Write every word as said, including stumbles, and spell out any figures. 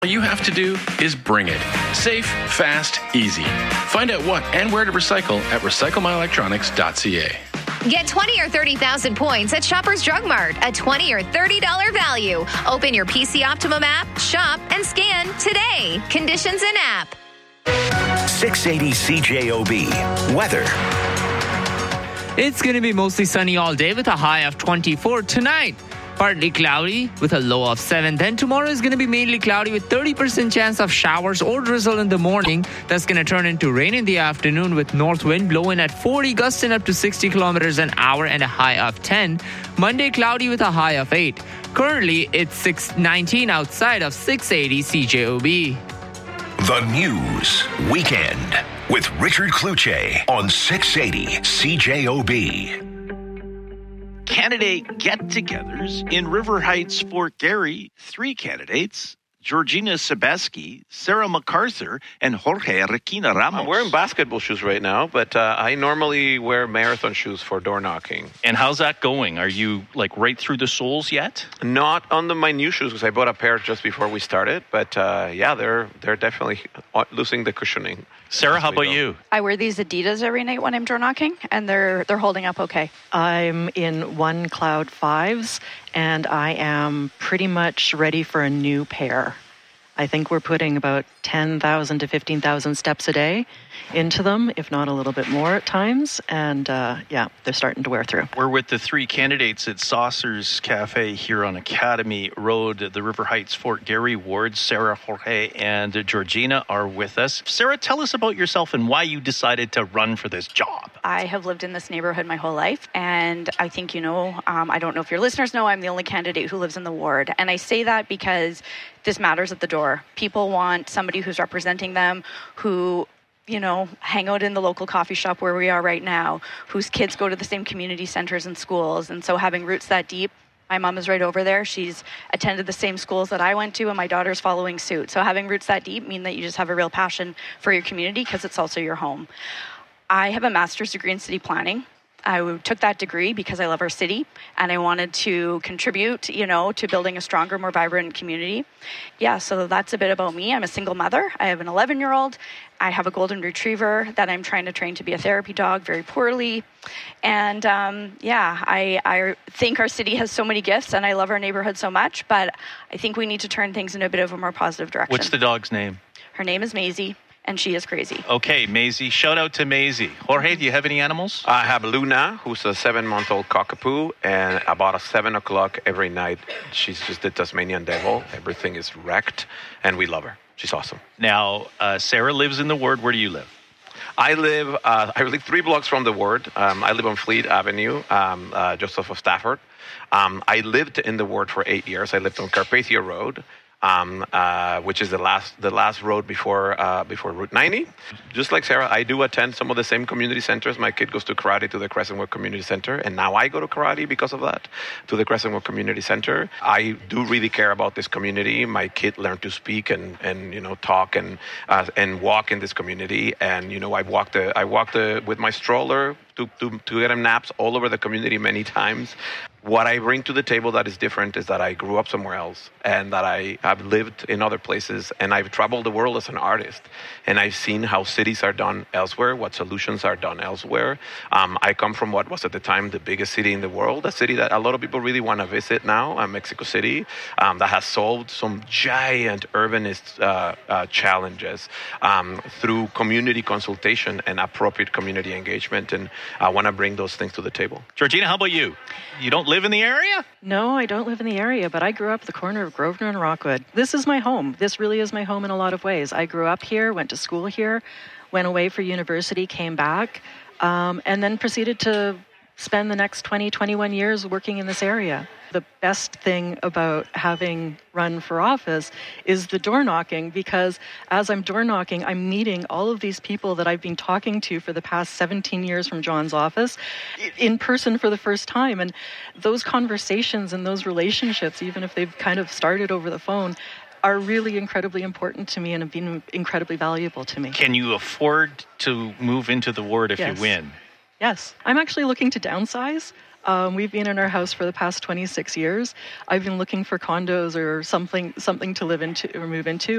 All you have to do is bring it. Safe, fast, easy. Find out what and where to recycle at recycle my electronics dot c a. Get twenty or thirty thousand points at Shoppers Drug Mart, a twenty or thirty dollars value. Open your P C Optimum app, shop, and scan today. Conditions in app. six eighty C J O B. Weather. It's going to be mostly sunny all day with a high of twenty-four tonight. Partly cloudy with a low of seven. Then tomorrow is going to be mainly cloudy with thirty percent chance of showers or drizzle in the morning. That's going to turn into rain in the afternoon with north wind blowing at forty, gusting up to sixty kilometers an hour and a high of ten. Monday cloudy with a high of eight. Currently it's six nineteen outside of six eighty C J O B. The News Weekend with Richard Kluche on six eighty C J O B. Candidate get-togethers in River Heights, Fort Garry. Three candidates, Georgina Sebeski, Sarah MacArthur, and Jorge Requina Ramos. I'm wearing basketball shoes right now, but uh, I normally wear marathon shoes for door knocking. And how's that going? Are you like right through the soles yet? Not on the my new shoes because I bought a pair just before we started, but uh, yeah, they're they're definitely losing the cushioning. Sarah, how about you? I wear these Adidas every night when I'm door knocking, and they're they're holding up okay. I'm in One Cloud fives, and I am pretty much ready for a new pair. I think we're putting about ten thousand to fifteen thousand steps a day into them, if not a little bit more at times. And uh, yeah, they're starting to wear through. We're with the three candidates at Saucers Cafe here on Academy Road, the River Heights, Fort Garry ward. Sarah, Jorge, and Georgina are with us. Sarah, tell us about yourself and why you decided to run for this job. I have lived in this neighborhood my whole life, and I think you know, um, I don't know if your listeners know, I'm the only candidate who lives in the ward. And I say that because this matters at the door. People want somebody who's representing them, who, you know, hang out in the local coffee shop where we are right now, whose kids go to the same community centers and schools. And so having roots that deep, my mom is right over there. She's attended the same schools that I went to, and my daughter's following suit. So having roots that deep mean that you just have a real passion for your community because it's also your home. I have a master's degree in city planning. I took that degree because I love our city and I wanted to contribute, you know, to building a stronger, more vibrant community. Yeah, so that's a bit about me. I'm a single mother. I have an eleven-year-old. I have a golden retriever that I'm trying to train to be a therapy dog very poorly. And um, yeah, I, I think our city has so many gifts and I love our neighborhood so much, but I think we need to turn things in a bit of a more positive direction. What's the dog's name? Her name is Maisie. And she is crazy. Okay, Maisie. Shout out to Maisie. Jorge, do you have any animals? I have Luna, who's a seven-month-old cockapoo, and about a seven o'clock every night, she's just the Tasmanian devil. Everything is wrecked, and we love her. She's awesome. Now, uh, Sarah lives in the ward. Where do you live? I live uh, I live three blocks from the ward. Um, I live on Fleet Avenue, um, uh, just off of Stafford. Um, I lived in the ward for eight years. I lived on Carpathia Road. Um, uh, which is the last the last road before uh, before Route ninety. Just like Sarah, I do attend some of the same community centers. My kid goes to karate to the Crescentwood Community Center, and now I go to karate because of that, to the Crescentwood Community Center. I do really care about this community. My kid learned to speak and, and you know talk and uh, and walk in this community. And you know I walked the, I walked the, with my stroller to, to to get him naps all over the community many times. What I bring to the table that is different is that I grew up somewhere else and that I have lived in other places and I've traveled the world as an artist and I've seen how cities are done elsewhere, what solutions are done elsewhere. Um, I come from what was at the time the biggest city in the world, a city that a lot of people really want to visit now, uh, Mexico City, um, that has solved some giant urbanist uh, uh, challenges um, through community consultation and appropriate community engagement. And I want to bring those things to the table. Georgina, how about you? You don't live in the area? No, I don't live in the area, but I grew up at the corner of Grosvenor and Rockwood. This is my home. This really is my home in a lot of ways. I grew up here, went to school here, went away for university, came back, um, and then proceeded to spend the next twenty, twenty-one years working in this area. The best thing about having run for office is the door knocking, because as I'm door knocking, I'm meeting all of these people that I've been talking to for the past seventeen years from John's office in person for the first time. And those conversations and those relationships, even if they've kind of started over the phone, are really incredibly important to me and have been incredibly valuable to me. Can you afford to move into the ward if Yes. you win? Yes. I'm actually looking to downsize. Um, we've been in our house for the past twenty-six years. I've been looking for condos or something something to live into or move into.